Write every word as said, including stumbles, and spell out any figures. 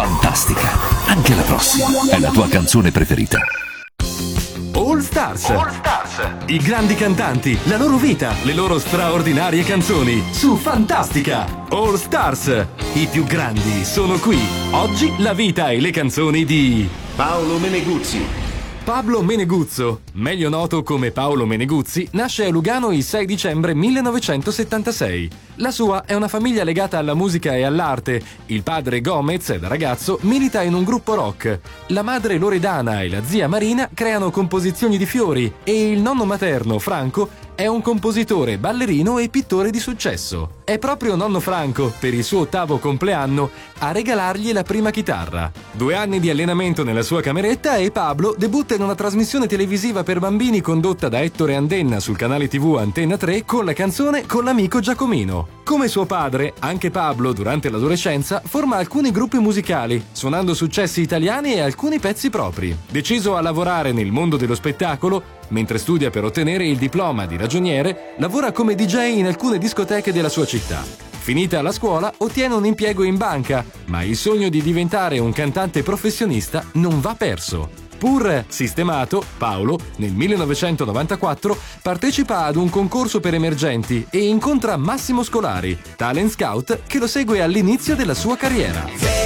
fantastica. Anche la prossima è la tua canzone preferita. All Stars. All Stars. I grandi cantanti, la loro vita, le loro straordinarie canzoni su Fantastica. All Stars. I più grandi sono qui. Oggi la vita e le canzoni di Paolo Meneguzzi. Pablo Meneguzzo, meglio noto come Paolo Meneguzzi, nasce a Lugano il sei dicembre millenovecentosettantasei. La sua è una famiglia legata alla musica e all'arte. Il padre Gomez, da ragazzo, milita in un gruppo rock. La madre Loredana e la zia Marina creano composizioni di fiori e il nonno materno, Franco, è un compositore, ballerino e pittore di successo. È proprio nonno Franco, per il suo ottavo compleanno, a regalargli la prima chitarra. Due anni di allenamento nella sua cameretta e Pablo debutta in una trasmissione televisiva per bambini condotta da Ettore Andenna sul canale tivù Antenna tre con la canzone Con l'amico Giacomino. Come suo padre, anche Pablo, durante l'adolescenza, forma alcuni gruppi musicali, suonando successi italiani e alcuni pezzi propri. Deciso a lavorare nel mondo dello spettacolo, mentre studia per ottenere il diploma di ragioniere, lavora come D J in alcune discoteche della sua città. Finita la scuola, ottiene un impiego in banca, ma il sogno di diventare un cantante professionista non va perso. Pur sistemato, Paolo, nel millenovecentonovantaquattro, partecipa ad un concorso per emergenti e incontra Massimo Scolari, talent scout che lo segue all'inizio della sua carriera.